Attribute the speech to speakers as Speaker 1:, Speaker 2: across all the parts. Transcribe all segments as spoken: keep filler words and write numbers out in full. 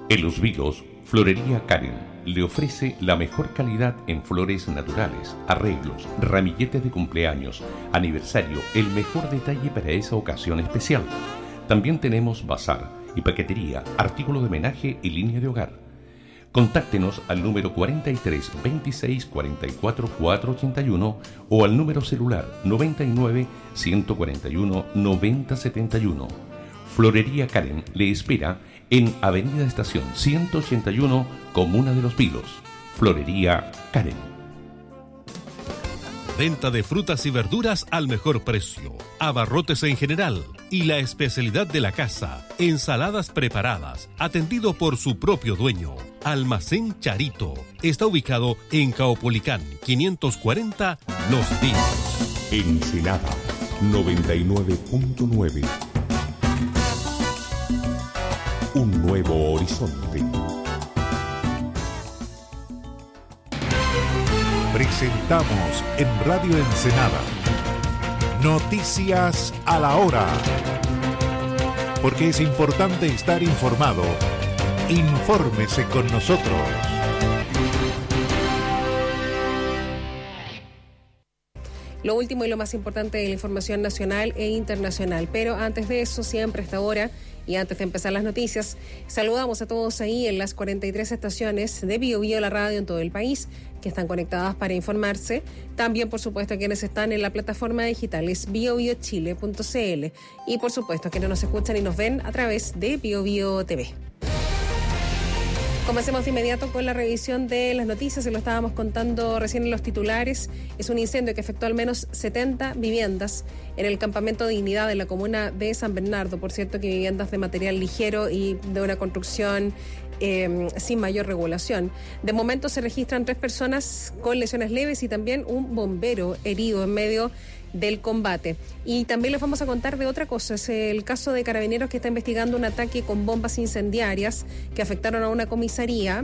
Speaker 1: En Los Vilos, Florería Karen le ofrece la mejor calidad en flores naturales, arreglos, ramilletes de cumpleaños, aniversario, el mejor detalle para esa ocasión especial. También tenemos bazar y paquetería, artículos de homenaje y línea de hogar. Contáctenos al número cuarenta y tres, veintiséis, cuarenta y cuatro, cuatrocientos ochenta y uno o al número celular noventa y nueve, ciento cuarenta y uno, noventa setenta y uno. Florería Karen le espera en Avenida Estación ciento ochenta y uno, Comuna de Los Vilos. Florería Karen.
Speaker 2: Venta de frutas y verduras al mejor precio. Abarrotes en general y la especialidad de la casa, ensaladas preparadas, atendido por su propio dueño. Almacén Charito. Está ubicado en Caupolicán quinientos cuarenta, Los Vilos.
Speaker 3: Ensenada noventa y nueve punto nueve. Un nuevo horizonte. Presentamos en Radio Ensenada Noticias a la Hora. Porque es importante estar informado. Infórmese con nosotros.
Speaker 4: Lo último y lo más importante de la información nacional e internacional. Pero antes de eso, siempre a esta hora, y antes de empezar las noticias, saludamos a todos ahí en las cuarenta y tres estaciones de Bio Bio, la radio en todo el país, que están conectadas para informarse. También, por supuesto, a quienes están en la plataforma digital, es bio bio chile punto c l. Y, por supuesto, a quienes nos escuchan y nos ven a través de Bio Bio T V. Comencemos de inmediato con la revisión de las noticias, se lo estábamos contando recién en los titulares. Es un incendio que afectó al menos setenta viviendas en el campamento Dignidad de la comuna de San Bernardo. Por cierto, que viviendas de material ligero y de una construcción eh, sin mayor regulación. De momento se registran tres personas con lesiones leves y también un bombero herido en medio del combate. Y también les vamos a contar de otra cosa, es el caso de Carabineros, que está investigando un ataque con bombas incendiarias que afectaron a una comisaría,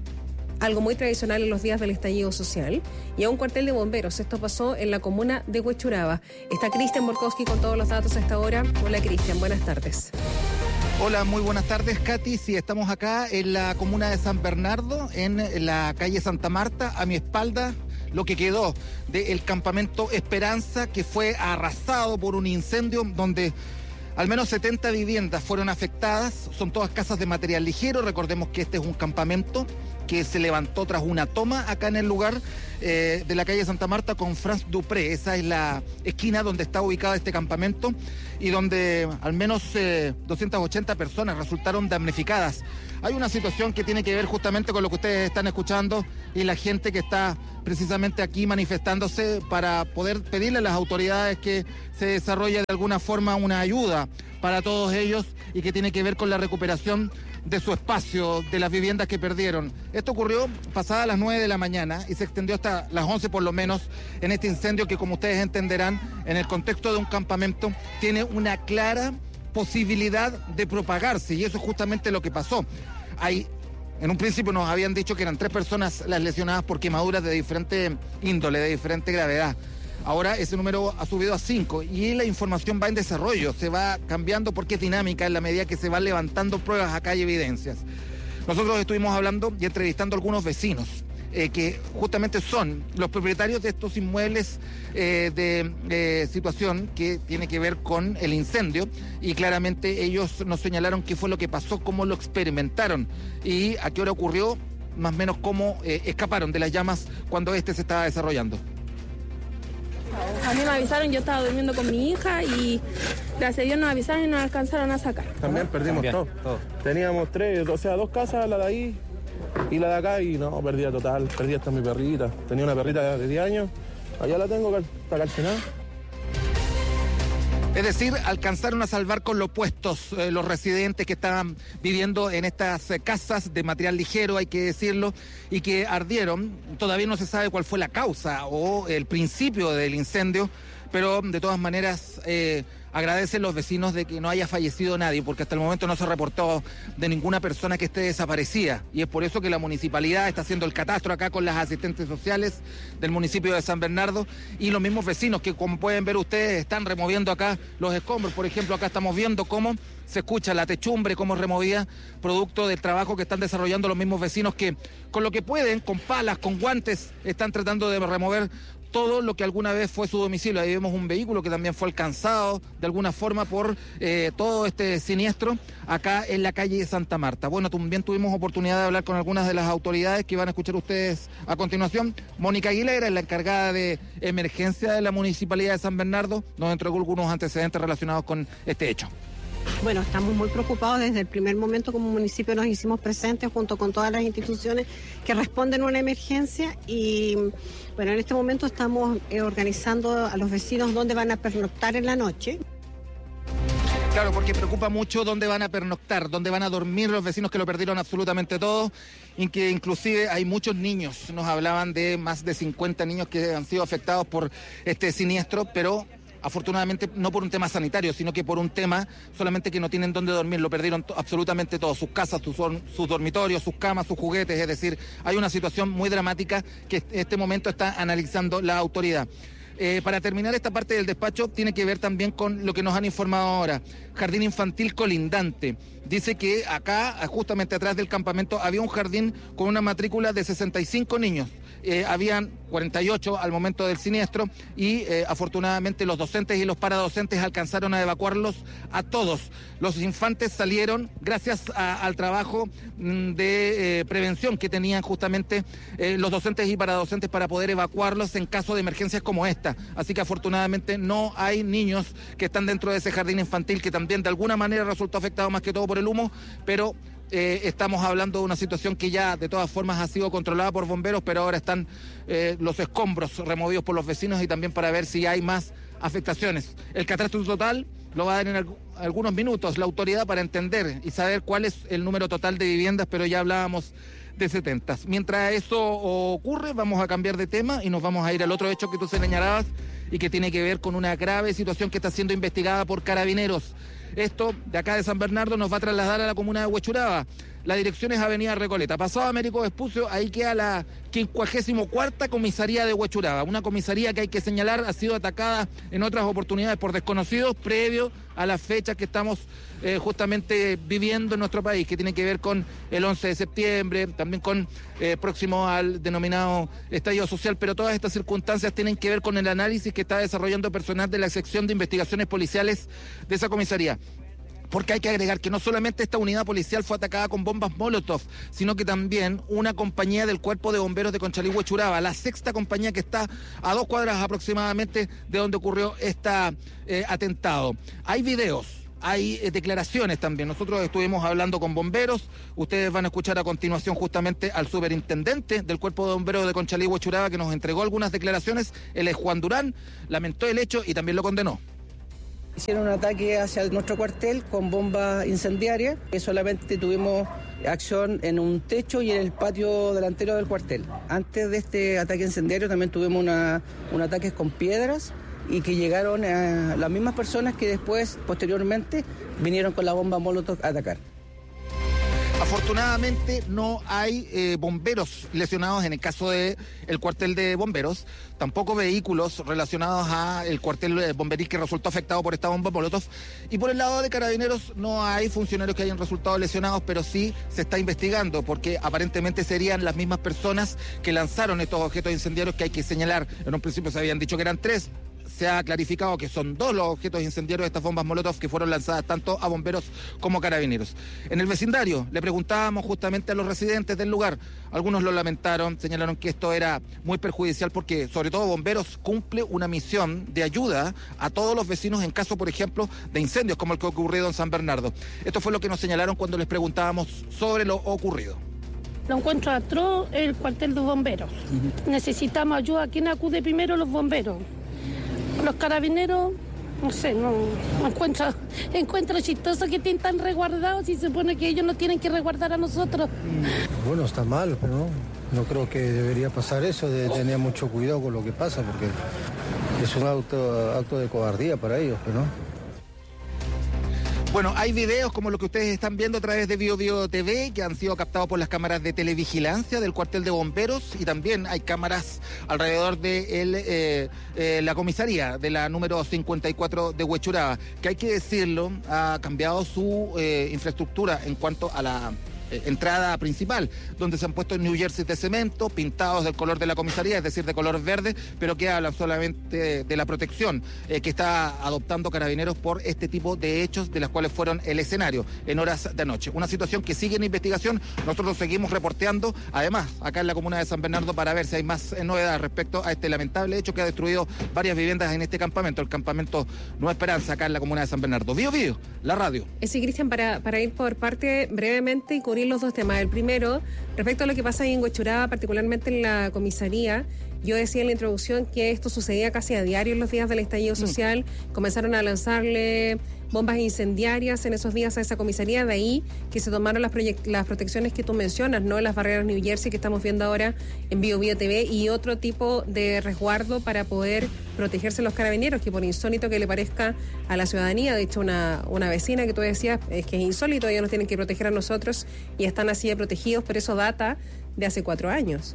Speaker 4: algo muy tradicional en los días del estallido social, y a un cuartel de bomberos. Esto pasó en la comuna de Huechuraba. Está Cristian Borkowski con todos los datos a esta hora. Hola Cristian, buenas tardes.
Speaker 5: Hola, muy buenas tardes, Katy. Sí, estamos acá en la comuna de San Bernardo, en la calle Santa Marta. A mi espalda, lo que quedó del campamento Esperanza, que fue arrasado por un incendio donde al menos setenta viviendas fueron afectadas. Son todas casas de material ligero. Recordemos que este es un campamento que se levantó tras una toma acá en el lugar eh, de la calle Santa Marta con France Dupré. Esa es la esquina donde está ubicado este campamento y donde al menos eh, doscientas ochenta personas resultaron damnificadas. Hay una situación que tiene que ver justamente con lo que ustedes están escuchando y la gente que está precisamente aquí manifestándose para poder pedirle a las autoridades que se desarrolle de alguna forma una ayuda para todos ellos y que tiene que ver con la recuperación de su espacio, de las viviendas que perdieron. Esto ocurrió pasadas las nueve de la mañana y se extendió hasta las once por lo menos en este incendio que, como ustedes entenderán, en el contexto de un campamento tiene una clara posibilidad de propagarse, y eso es justamente lo que pasó. Hay, en un principio nos habían dicho que eran tres personas las lesionadas por quemaduras de diferente índole, de diferente gravedad. Ahora ese número ha subido a cinco y la información va en desarrollo, se va cambiando porque es dinámica en la medida que se van levantando pruebas acá y evidencias. Nosotros estuvimos hablando y entrevistando a algunos vecinos eh, que justamente son los propietarios de estos inmuebles eh, de eh, situación que tiene que ver con el incendio, y claramente ellos nos señalaron qué fue lo que pasó, cómo lo experimentaron y a qué hora ocurrió, más o menos cómo eh, escaparon de las llamas cuando este se estaba desarrollando.
Speaker 6: A mí me avisaron, yo estaba durmiendo con mi hija y gracias a Dios nos avisaron y nos alcanzaron a sacar.
Speaker 7: También perdimos También. todo, todo. Teníamos tres, o sea, dos casas, la de ahí y la de acá, y no, perdía total, perdí hasta mi perrita. Tenía una perrita de diez años, allá la tengo, está calcinada.
Speaker 5: Es decir, alcanzaron a salvar con los puestos eh, los residentes que estaban viviendo en estas eh, casas de material ligero, hay que decirlo, y que ardieron. Todavía no se sabe cuál fue la causa o el principio del incendio, pero de todas maneras eh, agradecen los vecinos de que no haya fallecido nadie, porque hasta el momento no se ha reportado de ninguna persona que esté desaparecida, y es por eso que la municipalidad está haciendo el catastro acá con las asistentes sociales del municipio de San Bernardo y los mismos vecinos que, como pueden ver ustedes, están removiendo acá los escombros. Por ejemplo, acá estamos viendo cómo se escucha la techumbre, cómo es removida, producto del trabajo que están desarrollando los mismos vecinos que con lo que pueden, con palas, con guantes, están tratando de remover todo lo que alguna vez fue su domicilio. Ahí vemos un vehículo que también fue alcanzado de alguna forma por eh, todo este siniestro acá en la calle Santa Marta. Bueno, también tuvimos oportunidad de hablar con algunas de las autoridades que van a escuchar ustedes a continuación. Mónica Aguilera es la encargada de emergencia de la Municipalidad de San Bernardo. Nos entregó algunos antecedentes relacionados con este hecho.
Speaker 8: Bueno, estamos muy preocupados. Desde el primer momento como municipio nos hicimos presentes junto con todas las instituciones que responden a una emergencia y bueno, en este momento estamos eh, organizando a los vecinos dónde van a pernoctar en la noche.
Speaker 5: Claro, porque preocupa mucho dónde van a pernoctar, dónde van a dormir los vecinos que lo perdieron absolutamente todo, y que inclusive hay muchos niños. Nos hablaban de más de cincuenta niños que han sido afectados por este siniestro, pero afortunadamente no por un tema sanitario, sino que por un tema solamente que no tienen dónde dormir. Lo perdieron to- absolutamente todo, sus casas, sus, sus dormitorios, sus camas, sus juguetes. Es decir, hay una situación muy dramática que en este momento está analizando la autoridad. Eh, para terminar esta parte del despacho, tiene que ver también con lo que nos han informado ahora. Jardín infantil colindante. Dice que acá, justamente atrás del campamento, había un jardín con una matrícula de sesenta y cinco niños. Eh, habían cuarenta y ocho al momento del siniestro y eh, afortunadamente los docentes y los paradocentes alcanzaron a evacuarlos a todos. Los infantes salieron gracias a, al trabajo mm, de eh, prevención que tenían justamente eh, los docentes y paradocentes para poder evacuarlos en caso de emergencias como esta. Así que afortunadamente no hay niños que están dentro de ese jardín infantil, que también de alguna manera resultó afectado más que todo por el humo, pero Eh, estamos hablando de una situación que ya de todas formas ha sido controlada por bomberos, pero ahora están eh, los escombros removidos por los vecinos y también para ver si hay más afectaciones. El catastro total lo va a dar en alg- algunos minutos la autoridad para entender y saber cuál es el número total de viviendas, pero ya hablábamos de setenta. Mientras eso ocurre, vamos a cambiar de tema y nos vamos a ir al otro hecho que tú señalabas y que tiene que ver con una grave situación que está siendo investigada por Carabineros. Esto de acá de San Bernardo nos va a trasladar a la comuna de Huechuraba. La dirección es Avenida Recoleta. Pasado Américo Vespucio, ahí queda la quincuagésimo cuarta comisaría de Huechuraba. Una comisaría que hay que señalar ha sido atacada en otras oportunidades por desconocidos previo a la fecha que estamos eh, justamente viviendo en nuestro país, que tiene que ver con el once de septiembre, también con eh, próximo al denominado estallido social, pero todas estas circunstancias tienen que ver con el análisis que está desarrollando personal de la sección de investigaciones policiales de esa comisaría. Porque hay que agregar que no solamente esta unidad policial fue atacada con bombas Molotov, sino que también una compañía del Cuerpo de Bomberos de Conchalí Huechuraba, la sexta compañía que está a dos cuadras aproximadamente de donde ocurrió este eh, atentado. Hay videos. Hay eh, declaraciones también. Nosotros estuvimos hablando con bomberos. Ustedes van a escuchar a continuación justamente al superintendente del Cuerpo de Bomberos de Conchalí Huechuraba, que nos entregó algunas declaraciones. Él es Juan Durán, lamentó el hecho y también lo condenó.
Speaker 9: Hicieron un ataque hacia nuestro cuartel con bombas incendiarias. Solamente tuvimos acción en un techo y en el patio delantero del cuartel. Antes de este ataque incendiario también tuvimos una, un ataque con piedras y que llegaron a las mismas personas que después, posteriormente, vinieron con la bomba Molotov a atacar.
Speaker 5: Afortunadamente no hay eh, bomberos lesionados en el caso del cuartel de bomberos, tampoco vehículos relacionados al cuartel bomberil que resultó afectado por esta bomba Molotov, y por el lado de Carabineros no hay funcionarios que hayan resultado lesionados, pero sí se está investigando porque aparentemente serían las mismas personas que lanzaron estos objetos incendiarios, que hay que señalar. En un principio se habían dicho que eran tres. Se ha clarificado que son dos los objetos incendiarios de estas bombas Molotov que fueron lanzadas tanto a bomberos como a Carabineros. En el vecindario le preguntábamos justamente a los residentes del lugar. Algunos lo lamentaron, señalaron que esto era muy perjudicial porque sobre todo bomberos cumple una misión de ayuda a todos los vecinos en caso, por ejemplo, de incendios como el que ha ocurrido en San Bernardo. Esto fue lo que nos señalaron cuando les preguntábamos sobre lo ocurrido.
Speaker 10: Lo encuentro atroz el cuartel de bomberos. Uh-huh. Necesitamos ayuda. ¿Quién acude primero? Los bomberos. Los Carabineros, no sé, no, no encuentro, encuentro chistoso que estén tan resguardados y se supone que ellos no tienen que resguardar a nosotros.
Speaker 11: Bueno, está mal, pero no, no creo que debería pasar eso, de tener mucho cuidado con lo que pasa, porque es un acto, acto de cobardía para ellos, pero no.
Speaker 5: Bueno, hay videos como lo que ustedes están viendo a través de Bio Bio T V que han sido captados por las cámaras de televigilancia del cuartel de bomberos, y también hay cámaras alrededor de el, eh, eh, la comisaría de la número cincuenta y cuatro de Huechuraba, que hay que decirlo, ha cambiado su eh, infraestructura en cuanto a la Eh, entrada principal, donde se han puesto New Jersey de cemento, pintados del color de la comisaría, es decir, de color verde, pero que hablan solamente de, de la protección eh, que está adoptando Carabineros por este tipo de hechos, de las cuales fueron el escenario en horas de anoche. Una situación que sigue en investigación, nosotros seguimos reporteando, además, acá en la comuna de San Bernardo, para ver si hay más eh, novedades respecto a este lamentable hecho que ha destruido varias viviendas en este campamento, el campamento Nueva Esperanza, acá en la comuna de San Bernardo. Bio Bio, la radio.
Speaker 4: Sí, Cristian, para, para ir por parte brevemente y cubrir los dos temas. El primero, respecto a lo que pasa ahí en Huechuraba, particularmente en la comisaría, yo decía en la introducción que esto sucedía casi a diario en los días del estallido social. Mm. Comenzaron a lanzarle bombas incendiarias en esos días a esa comisaría, de ahí que se tomaron las, las protecciones que tú mencionas, ¿no? Las barreras New Jersey que estamos viendo ahora en Bio Bio T V, y otro tipo de resguardo para poder protegerse los carabineros, que por insólito que le parezca a la ciudadanía, de hecho una, una vecina que tú decías es que es insólito, ellos nos tienen que proteger a nosotros y están así de protegidos, pero eso data de hace cuatro años.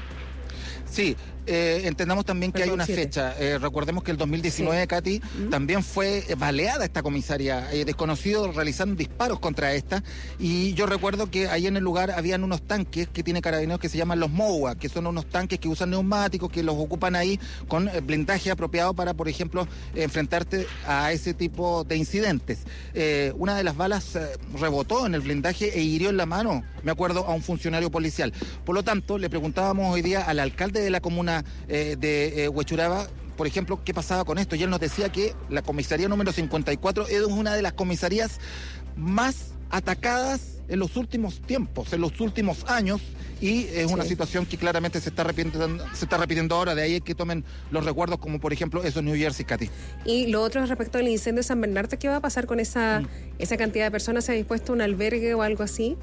Speaker 5: Sí, eh, entendamos también que Perdón, hay una siete. fecha. Eh, recordemos que el dos mil diecinueve, sí. Katy, uh-huh. también fue baleada esta comisaría. Eh, desconocidos realizando disparos contra esta. Y yo recuerdo que ahí en el lugar habían unos tanques que tiene Carabineros que se llaman los M O A, que son unos tanques que usan neumáticos, que los ocupan ahí con blindaje apropiado para, por ejemplo, enfrentarte a ese tipo de incidentes. Eh, una de las balas eh, rebotó en el blindaje e hirió en la mano, me acuerdo, a un funcionario policial. Por lo tanto, le preguntábamos hoy día al alcalde de la comuna eh, de eh, Huechuraba, por ejemplo, qué pasaba con esto, y él nos decía que la comisaría número cincuenta y cuatro es una de las comisarías más atacadas en los últimos tiempos, en los últimos años, y es sí. una situación que claramente se está repitiendo, se está repitiendo ahora, de ahí que tomen los recuerdos como por ejemplo esos New Jersey, Katy.
Speaker 4: Y lo otro respecto al incendio de San Bernardo, ¿qué va a pasar con esa, mm. esa cantidad de personas? ¿Se ha dispuesto un albergue o algo así?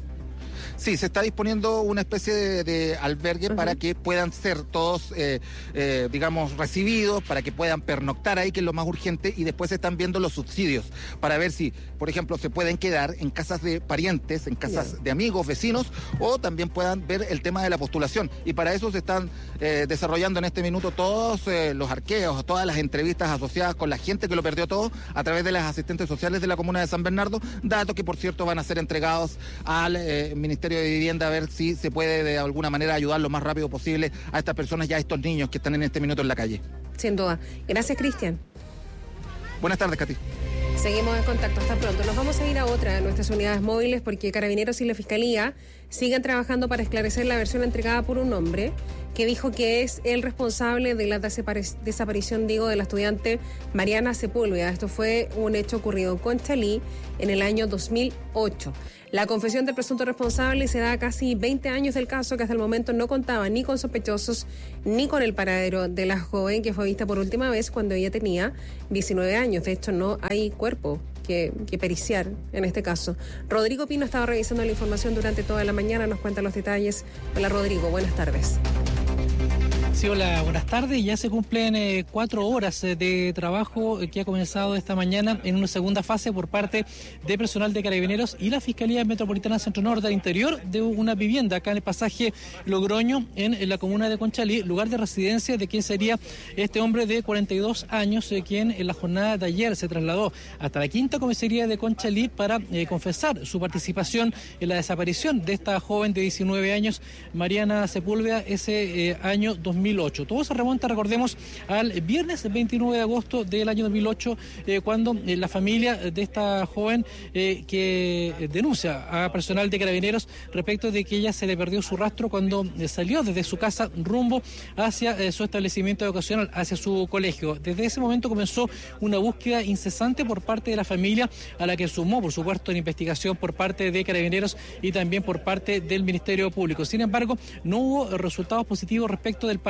Speaker 5: Sí, se está disponiendo una especie de, de albergue uh-huh. para que puedan ser todos, eh, eh, digamos, recibidos, para que puedan pernoctar ahí, que es lo más urgente, y después se están viendo los subsidios para ver si, por ejemplo, se pueden quedar en casas de parientes, en casas yeah. de amigos, vecinos, o también puedan ver el tema de la postulación. Y para eso se están eh, desarrollando en este minuto todos eh, los arqueos, todas las entrevistas asociadas con la gente que lo perdió todo a través de las asistentes sociales de la comuna de San Bernardo, datos que, por cierto, van a ser entregados al eh, Ministerio de Vivienda, a ver si se puede de alguna manera ayudar lo más rápido posible a estas personas y a estos niños que están en este minuto en la calle.
Speaker 4: Sin duda. Gracias, Cristian.
Speaker 5: Buenas tardes, Katy.
Speaker 4: Seguimos en contacto, hasta pronto. Nos vamos a ir a otra de nuestras unidades móviles porque Carabineros y la Fiscalía siguen trabajando para esclarecer la versión entregada por un hombre que dijo que es el responsable de la desaparición, digo, de la estudiante Mariana Sepúlveda. Esto fue un hecho ocurrido en Conchalí en el año dos mil ocho. La confesión del presunto responsable se da a casi veinte años del caso, que hasta el momento no contaba ni con sospechosos ni con el paradero de la joven que fue vista por última vez cuando ella tenía diecinueve años. De hecho, no hay cuerpo que, que periciar en este caso. Rodrigo Pino estaba revisando la información durante toda la mañana, nos cuenta los detalles. Hola, Rodrigo, buenas tardes.
Speaker 12: Sí, hola, buenas tardes. Ya se cumplen eh, cuatro horas eh, de trabajo eh, que ha comenzado esta mañana en una segunda fase por parte de personal de Carabineros y la Fiscalía Metropolitana Centro Norte al interior de una vivienda acá en el pasaje Logroño, en, en la comuna de Conchalí, lugar de residencia de quien sería este hombre de cuarenta y dos años, eh, quien en la jornada de ayer se trasladó hasta la quinta comisaría de Conchalí para eh, confesar su participación en la desaparición de esta joven de diecinueve años, Mariana Sepúlveda, ese eh, año dos mil ocho. Todo se remonta, recordemos, al viernes veintinueve de agosto del año dos mil ocho, eh, cuando eh, la familia de esta joven eh, que denuncia a personal de Carabineros respecto de que ella se le perdió su rastro cuando eh, salió desde su casa rumbo hacia eh, su establecimiento educacional, hacia su colegio. Desde ese momento comenzó una búsqueda incesante por parte de la familia, a la que sumó, por supuesto, en investigación por parte de Carabineros y también por parte del Ministerio Público. Sin embargo, no hubo resultados positivos respecto del paradero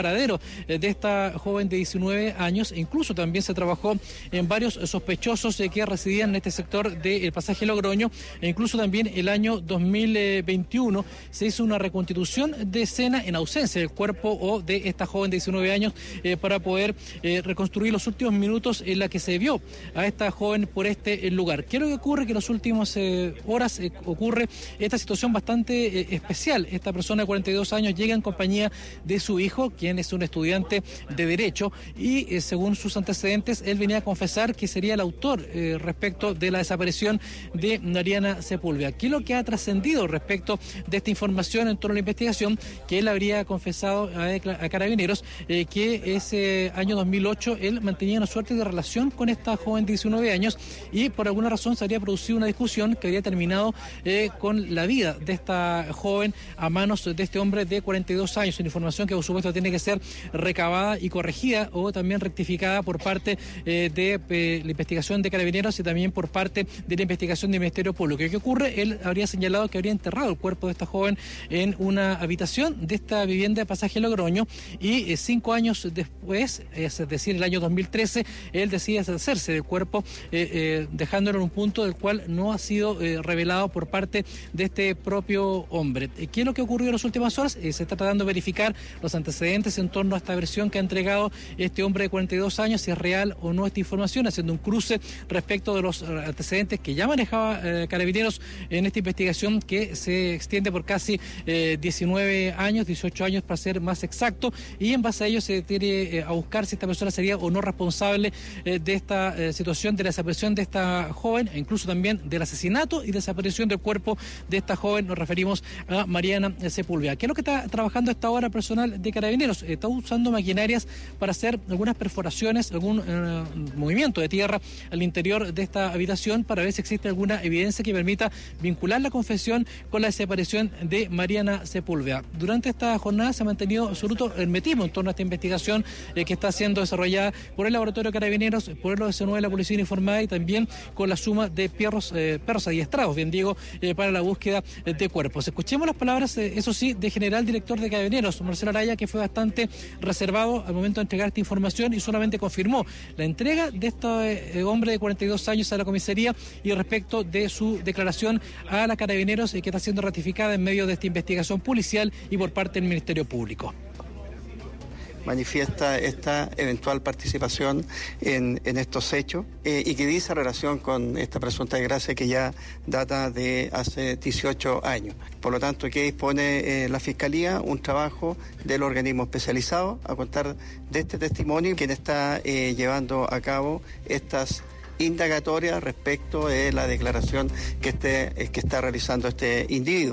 Speaker 12: paradero de esta joven de diecinueve años. E incluso también se trabajó en varios sospechosos que residían en este sector del pasaje Logroño. E incluso también el año dos mil veintiuno se hizo una reconstitución de escena en ausencia del cuerpo o de esta joven de diecinueve años eh, para poder eh, reconstruir los últimos minutos en la que se vio a esta joven por este eh, lugar. ¿Qué es lo que ocurre? Que en las últimas eh, horas eh, ocurre esta situación bastante eh, especial. Esta persona de cuarenta y dos años llega en compañía de su hijo, quien es un estudiante de Derecho, y eh, según sus antecedentes, él venía a confesar que sería el autor eh, respecto de la desaparición de Mariana Sepúlveda. ¿Qué es lo que ha trascendido respecto de esta información en torno a la investigación? Que él habría confesado a, a Carabineros eh, que ese año dos mil ocho él mantenía una suerte de relación con esta joven de diecinueve años y por alguna razón se habría producido una discusión que habría terminado eh, con la vida de esta joven a manos de este hombre de cuarenta y dos años. Una información que por supuesto tiene que ser recabada y corregida o también rectificada por parte eh, de eh, la investigación de Carabineros y también por parte de la investigación del Ministerio Público. ¿Qué ocurre? Él habría señalado que habría enterrado el cuerpo de esta joven en una habitación de esta vivienda de pasaje Logroño y eh, cinco años después, es decir, el año dos mil trece, él decide deshacerse del cuerpo eh, eh, dejándolo en un punto del cual no ha sido eh, revelado por parte de este propio hombre. ¿Qué es lo que ocurrió en las últimas horas? Eh, se está tratando de verificar los antecedentes en torno a esta versión que ha entregado este hombre de cuarenta y dos años, si es real o no esta información, haciendo un cruce respecto de los antecedentes que ya manejaba eh, Carabineros en esta investigación que se extiende por casi eh, diecinueve años, dieciocho años para ser más exacto, y en base a ello se tiene eh, a buscar si esta persona sería o no responsable eh, de esta eh, situación de la desaparición de esta joven, e incluso también del asesinato y desaparición del cuerpo de esta joven. Nos referimos a Mariana Sepúlveda. ¿Qué es lo que está trabajando esta hora personal de Carabineros? Está usando maquinarias para hacer algunas perforaciones, algún eh, movimiento de tierra al interior de esta habitación para ver si existe alguna evidencia que permita vincular la confesión con la desaparición de Mariana Sepúlveda. Durante esta jornada se ha mantenido absoluto hermetismo en torno a esta investigación eh, que está siendo desarrollada por el Laboratorio de Carabineros, por el O S nueve de la Policía Uniformada y también con la suma de perros, eh, perros adiestrados, bien digo, eh, para la búsqueda de cuerpos. Escuchemos las palabras, eh, eso sí, de general director de Carabineros, Marcelo Araya, que fue bastante reservado al momento de entregar esta información y solamente confirmó la entrega de este eh, hombre de cuarenta y dos años a la comisaría y respecto de su declaración a la Carabineros eh, que está siendo ratificada en medio de esta investigación policial y por parte del Ministerio Público.
Speaker 13: Manifiesta esta eventual participación en, en estos hechos eh, y que dice relación con esta presunta desgracia que ya data de hace dieciocho años. Por lo tanto, que dispone eh, la Fiscalía un trabajo del organismo especializado a contar de este testimonio, quien está eh, llevando a cabo estas indagatorias respecto de la declaración que, este, que está realizando este individuo.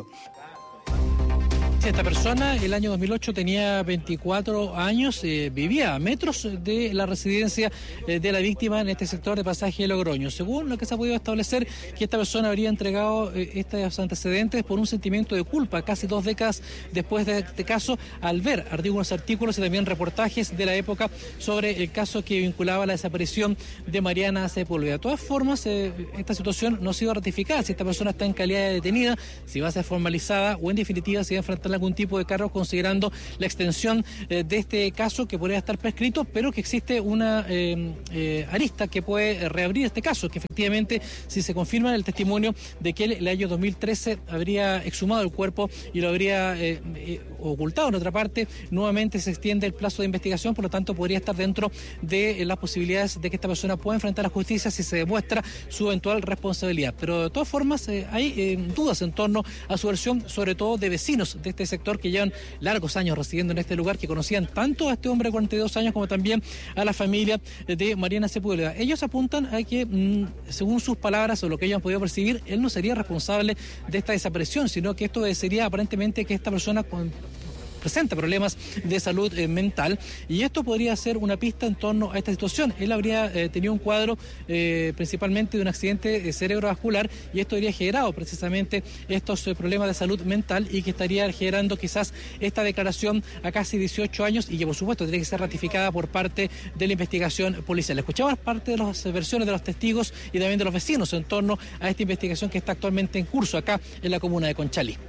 Speaker 12: Esta persona, el año dos mil ocho, tenía veinticuatro años, eh, vivía a metros de la residencia eh, de la víctima en este sector de pasaje Logroño. Según lo que se ha podido establecer, que esta persona habría entregado eh, estos antecedentes por un sentimiento de culpa casi dos décadas después de este caso, al ver algunos artículos y también reportajes de la época sobre el caso que vinculaba la desaparición de Mariana Sepúlveda. De todas formas, eh, esta situación no ha sido ratificada. Si esta persona está en calidad de detenida, si va a ser formalizada o en definitiva si va a enfrentar algún tipo de cargo, considerando la extensión eh, de este caso que podría estar prescrito, pero que existe una eh, eh, arista que puede reabrir este caso, que efectivamente si se confirma el testimonio de que él el año dos mil trece habría exhumado el cuerpo y lo habría eh, eh, ocultado en otra parte, nuevamente se extiende el plazo de investigación, por lo tanto podría estar dentro de eh, las posibilidades de que esta persona pueda enfrentar la justicia si se demuestra su eventual responsabilidad. Pero de todas formas eh, hay eh, dudas en torno a su versión, sobre todo de vecinos de este sector que llevan largos años residiendo en este lugar, que conocían tanto a este hombre de cuarenta y dos años como también a la familia de Mariana Sepúlveda. Ellos apuntan a que, mmm, según sus palabras o lo que ellos han podido percibir, él no sería responsable de esta desaparición, sino que esto sería aparentemente que esta persona con presenta problemas de salud eh, mental, y esto podría ser una pista en torno a esta situación. Él habría eh, tenido un cuadro eh, principalmente de un accidente eh, cerebrovascular, y esto habría generado precisamente estos eh, problemas de salud mental y que estaría generando quizás esta declaración a casi dieciocho años y que por supuesto tiene que ser ratificada por parte de la investigación policial. Escuchamos parte de las versiones de los testigos y también de los vecinos en torno a esta investigación que está actualmente en curso acá en la comuna de Conchalí.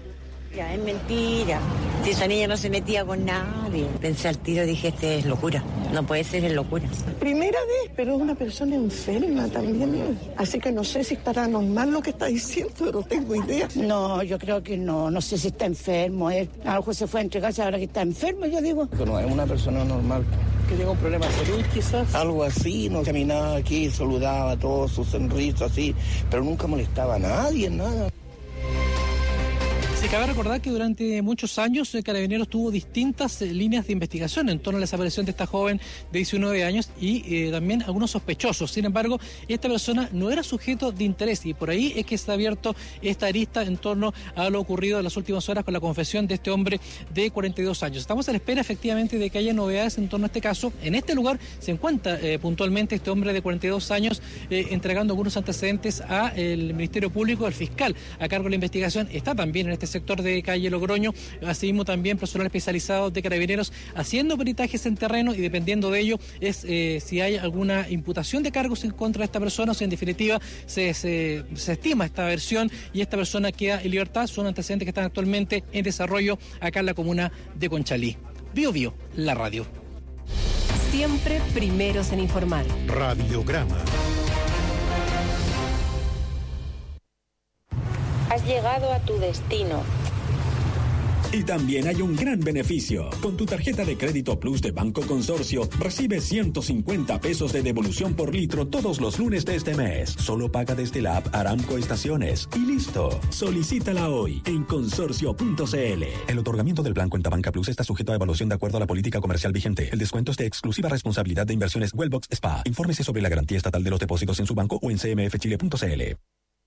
Speaker 14: Ya, es mentira. Si esa niña no se metía con nadie. Pensé al tiro, dije, este es locura. No puede ser, es locura.
Speaker 15: Primera vez, pero es una persona enferma también. Así que no sé si estará normal lo que está diciendo, pero no tengo idea.
Speaker 16: No, yo creo que no. No sé si está enfermo. Él a lo mejor se fue a entregarse ahora que está enfermo, yo digo.
Speaker 7: Que no es una persona normal.
Speaker 12: Que tenga un problema de salud, quizás.
Speaker 7: Algo así, no caminaba aquí, saludaba a todos, su sonrisa así, pero nunca molestaba a nadie, nada.
Speaker 12: Sí, cabe recordar que durante muchos años eh, Carabineros tuvo distintas eh, líneas de investigación en torno a la desaparición de esta joven de diecinueve años y eh, también algunos sospechosos. Sin embargo, esta persona no era sujeto de interés y por ahí es que se ha abierto esta arista en torno a lo ocurrido en las últimas horas con la confesión de este hombre de cuarenta y dos años. Estamos a la espera efectivamente de que haya novedades en torno a este caso. En este lugar se encuentra eh, puntualmente este hombre de cuarenta y dos años eh, entregando algunos antecedentes al Ministerio Público, al fiscal a cargo de la investigación. Está también en este sector de calle Logroño, asimismo también personal especializado de Carabineros haciendo peritajes en terreno y dependiendo de ello es eh, si hay alguna imputación de cargos en contra de esta persona o si en definitiva se, se, se estima esta versión y esta persona queda en libertad. Son antecedentes que están actualmente en desarrollo acá en la comuna de Conchalí. Bio Bio, la radio.
Speaker 17: Siempre primeros en informar.
Speaker 3: Radiograma.
Speaker 18: Has llegado a tu destino.
Speaker 19: Y también hay un gran beneficio. Con tu tarjeta de crédito Plus de Banco Consorcio, recibes ciento cincuenta pesos de devolución por litro todos los lunes de este mes. Solo paga desde la app Aramco Estaciones. Y listo. Solicítala hoy en consorcio punto c l. El otorgamiento del plan Cuenta Banca Plus está sujeto a evaluación de acuerdo a la política comercial vigente. El descuento es de exclusiva responsabilidad de Inversiones Wellbox Spa. Infórmese sobre la garantía estatal de los depósitos en su banco o en c m f chile punto c l.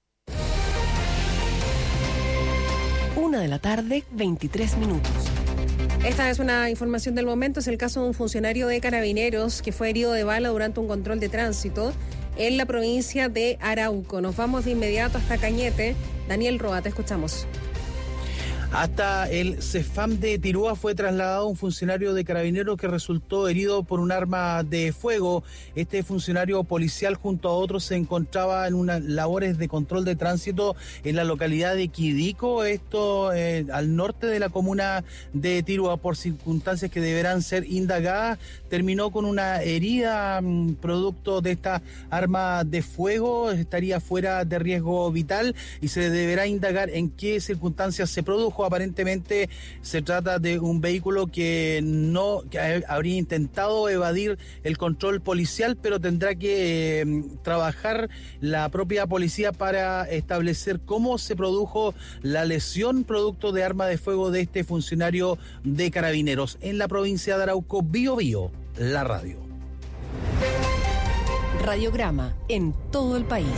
Speaker 17: Una de la tarde, veintitrés minutos.
Speaker 4: Esta es una información del momento. Es el caso de un funcionario de Carabineros que fue herido de bala durante un control de tránsito en la provincia de Arauco. Nos vamos de inmediato hasta Cañete. Daniel Roa, te escuchamos.
Speaker 20: Hasta el CEFAM de Tirúa fue trasladado un funcionario de Carabineros que resultó herido por un arma de fuego. Este funcionario policial junto a otros se encontraba en unas labores de control de tránsito en la localidad de Quidico, esto eh, al norte de la comuna de Tirúa, por circunstancias que deberán ser indagadas. Terminó con una herida mmm, producto de esta arma de fuego, estaría fuera de riesgo vital y se deberá indagar en qué circunstancias se produjo. Aparentemente se trata de un vehículo que no que habría intentado evadir el control policial, pero tendrá que eh, trabajar la propia policía para establecer cómo se produjo la lesión producto de arma de fuego de este funcionario de Carabineros en la provincia de Arauco. Bio Bio, la radio.
Speaker 17: Radiograma en todo el país.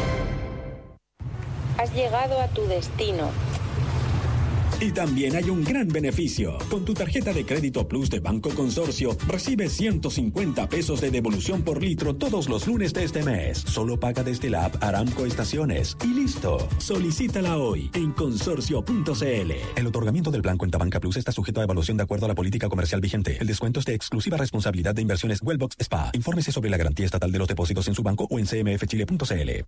Speaker 18: Has llegado a tu destino.
Speaker 19: Y también hay un gran beneficio. Con tu tarjeta de crédito Plus de Banco Consorcio, recibes ciento cincuenta pesos de devolución por litro todos los lunes de este mes. Solo paga desde la app Aramco Estaciones. Y listo. Solicítala hoy en consorcio punto c l. El otorgamiento del plan Cuenta Banca Plus está sujeto a evaluación de acuerdo a la política comercial vigente. El descuento es de exclusiva responsabilidad de Inversiones Wellbox Spa. Infórmese sobre la garantía estatal de los depósitos en su banco o en c m f chile punto c l.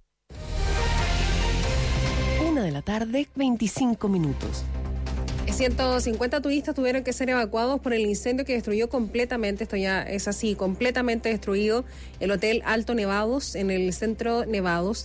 Speaker 17: Una de la tarde, veinticinco minutos.
Speaker 4: ciento cincuenta turistas tuvieron que ser evacuados por el incendio que destruyó completamente, esto ya es así, completamente destruido, el Hotel Alto Nevados en el centro Nevados